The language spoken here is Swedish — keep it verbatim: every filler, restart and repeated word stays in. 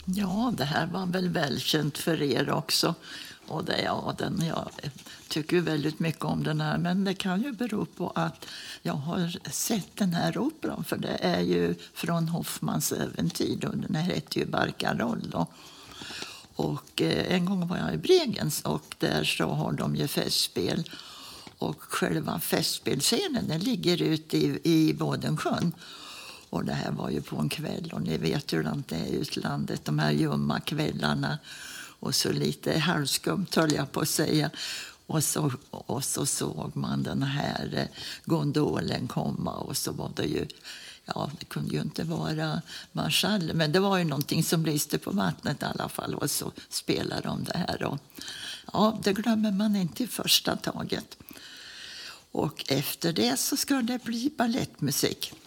Ja, det här var väl välkänt för er också. Och det, ja, den, jag tycker väldigt mycket om den här. Men det kan ju bero på att jag har sett den här operan. För det är ju från Hoffmans äventyr. Och den här heter ju Barcarolle då. Och eh, en gång var jag i Bregenz och där så har de ju festspel. Och själva festspelscenen den ligger ute i, i Bådensjön. Och det här var ju på en kväll och ni vet hur det är i utlandet. De här ljumma kvällarna och så lite halvskumt höll jag på att säga. Och så, och så såg man den här gondolen komma och så var det ju, ja det kunde ju inte vara marschall, men det var ju någonting som lyste på vattnet i alla fall och så spelade de det här. Och, ja, det glömmer man inte i första taget. Och efter det så ska det bli ballettmusik.